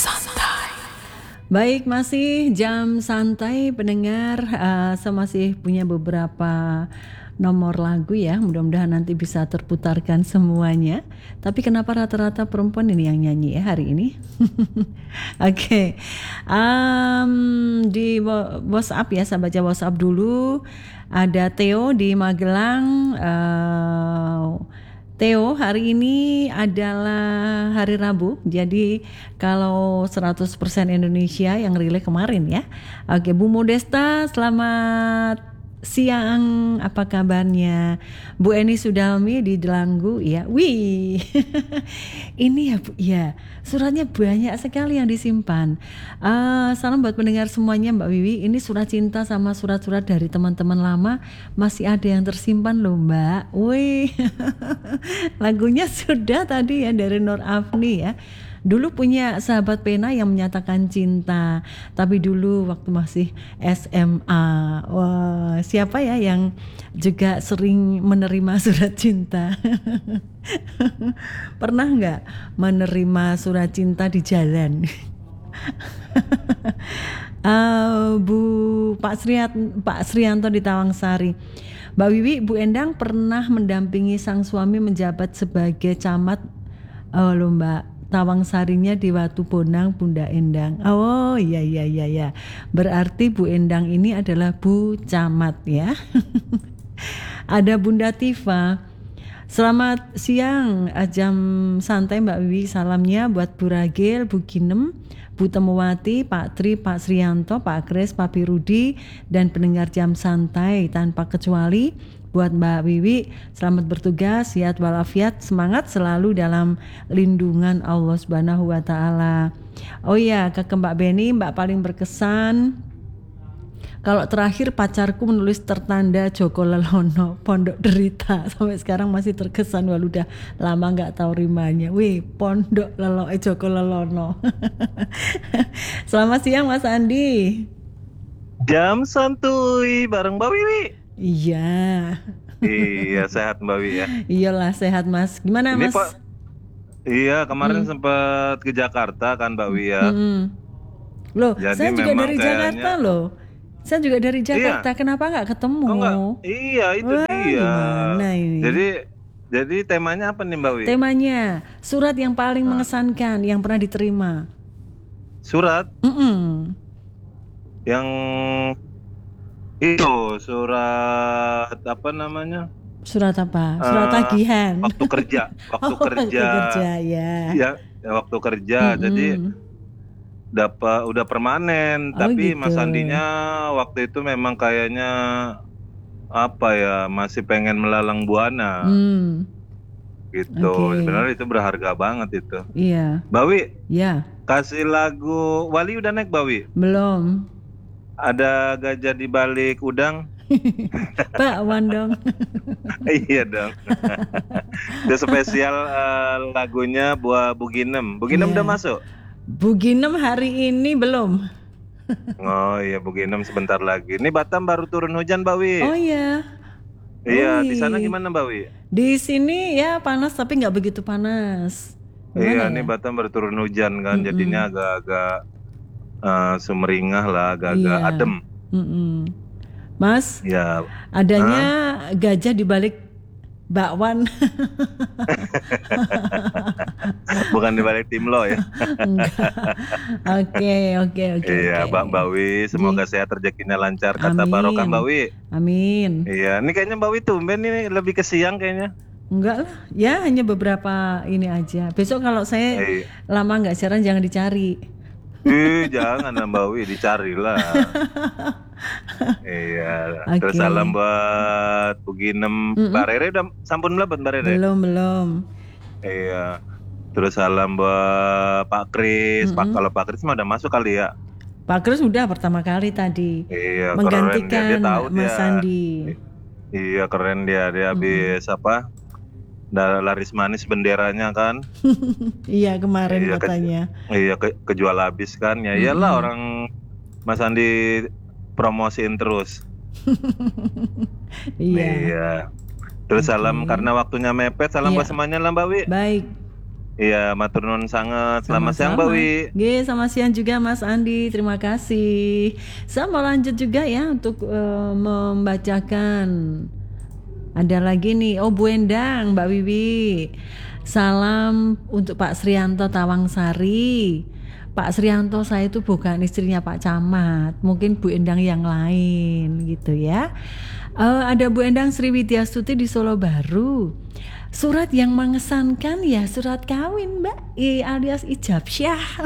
Santai. Baik, masih jam santai pendengar. Saya masih punya beberapa nomor lagu ya. Mudah-mudahan nanti bisa terputarkan semuanya. Tapi kenapa rata-rata perempuan ini yang nyanyi ya hari ini? Oke. Di WhatsApp ya, saya baca WhatsApp dulu. Ada Theo di Magelang. Theo, hari ini adalah hari Rabu, jadi kalau 100% Indonesia yang relay kemarin ya. Oke, Bu Modesta, selamat siang, apa kabarnya? Bu Eni Sudalmi di Delanggu ya. Wih, ini ya Bu, ya suratnya banyak sekali yang disimpan. Salam buat pendengar semuanya Mbak Wiwi. Ini surat cinta sama surat-surat dari teman-teman lama masih ada yang tersimpan loh Mbak. Wih, lagunya sudah tadi ya dari Nur Afni ya. Dulu punya sahabat pena yang menyatakan cinta, tapi dulu waktu masih SMA. Wah, siapa ya yang juga sering menerima surat cinta? Pernah nggak menerima surat cinta di jalan? Pak Srianto di Tawangsari. Mbak Wiwi, Bu Endang pernah mendampingi sang suami menjabat sebagai camat lomba Tawangsarinya di Watu Bonang, Bunda Endang. Oh iya. Berarti Bu Endang ini adalah Bu Camat ya. Ada Bunda Tifa. Selamat siang, jam santai Mbak Wiwi. Salamnya buat Bu Ragil, Bu Ginem, Bu Temuwati, Pak Tri, Pak Srianto, Pak Kris, Pak Pirudi, dan pendengar jam santai tanpa kecuali. Buat Mbak Wiwi, selamat bertugas, sehat walafiat, semangat selalu dalam lindungan Allah Subhanahu wa Ta'ala. Oh iya, ke Mbak Beni, Mbak paling berkesan. Kalau terakhir pacarku menulis tertanda Joko Lelono, Pondok Derita. Sampai sekarang masih terkesan, walau udah lama gak tahu rimanya. Wih, Pondok Joko Lelono. Selamat siang Mas Andi. Jam santuy bareng Mbak Wiwi. Iya. Iya, sehat Mbak Wiwi ya. Iyalah sehat Mas. Gimana Ini Mas? Pak, iya kemarin sempat ke Jakarta kan Mbak Wiwi ya. Loh, Jadi saya juga memang dari Jakarta loh. Saya juga dari Jakarta. Iya. Kenapa nggak ketemu? Oh enggak? Iya, itu Wah, dia. gimana ini? Jadi temanya apa nih Mbak Wiwi? Temanya surat yang paling mengesankan yang pernah diterima. Surat yang itu surat apa namanya? Surat apa? Surat tagihan. Waktu kerja, waktu kerja. Waktu kerja ya. Iya, waktu kerja. Jadi udah permanen, tapi gitu. Mas Andinya waktu itu memang kayaknya apa ya, masih pengen melalang buana. Gitu. Okay. Sebenarnya itu berharga banget itu. Iya. Bawi. Ya. Kasih lagu Wali udah naik Bawi? Belum. Ada gajah di balik udang. Pak Wan dong. Iya dong. Itu spesial lagunya buat Bu Ginem. Bu Ginem udah masuk? Bu Ginem hari ini belum. Oh iya, Bu Ginem sebentar lagi. Ini Batam baru turun hujan Mbak Wi. Oh iya. Iya, di sana gimana Mbak Wi? Di sini ya panas tapi nggak begitu panas. Iya, ini Batam baru turun hujan kan, jadinya agak-agak sumeringah lah, agak-agak adem. Mas, ya. Adanya gajah di balik bakwan. Bukan di balik tim lo ya. Oke. Iya, Mbak Wi, semoga sehat, rezekinya lancar, kata barokah Mbak Wi. Amin. Iya, ini kayaknya Mbak Wi tumben ini lebih ke siang kayaknya. Enggak lah, ya hanya beberapa ini aja. Besok kalau saya lama nggak siaran jangan dicari. Jangan Mbak Wi, dicarilah. Iya. Terus salam buat Bu Ginem. Mbak Rere udah sampun belum Mbak Rere? Belum. Iya. Terus salam buat Pak Kris. Kalau Pak Kris mah udah masuk kali ya. Pak Kris udah pertama kali tadi. Iya, menggantikan dia tahu Mas Sandi. Iya, keren dia habis apa? Laris manis benderanya kan. Iya kemarin katanya. Kejual habis kan. Ya iyalah, orang Mas Andi promosiin terus. Iya. Terus salam karena waktunya mepet, salam buat semuanya lah Mbak Wi. Baik. Iya, matur nuwun sangat. Selamat siang, Mbak Sama-sama. Wi. Selamat siang juga Mas Andi. Terima kasih. Saya mau lanjut juga ya untuk membacakan. Ada lagi nih, Bu Endang, Mbak Wiwi. Salam untuk Pak Srianto Tawangsari. Pak Srianto saya itu bukan istrinya Pak Camat, mungkin Bu Endang yang lain gitu ya. Ada Bu Endang Sriwidyastuti di Solo Baru. Surat yang mengesankan ya surat kawin Mbak, alias ijab syah.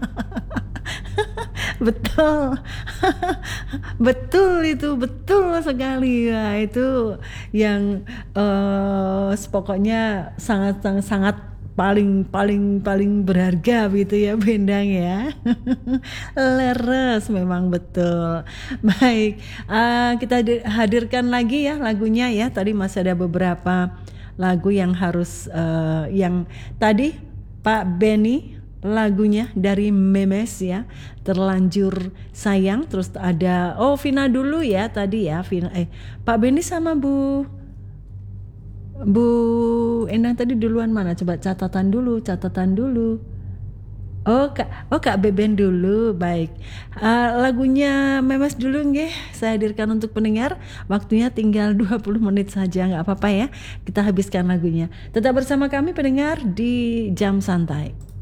Betul. Betul itu, betul sekali. Nah, itu yang pokoknya sangat sangat sangat paling berharga gitu ya Bendang ya. Leres memang betul. Baik, kita hadirkan lagi ya lagunya ya. Tadi masih ada beberapa lagu yang harus yang tadi Pak Benny lagunya dari Memes ya, Terlanjur Sayang. Terus ada Vina dulu ya tadi ya, Vina, Pak Benny sama Bu Endang tadi duluan mana? Coba catatan dulu. Kak Beben dulu, baik. Lagunya Memes dulu nggih, saya hadirkan untuk pendengar. Waktunya tinggal 20 menit saja, nggak apa-apa ya. Kita habiskan lagunya. Tetap bersama kami pendengar di Jam Santai.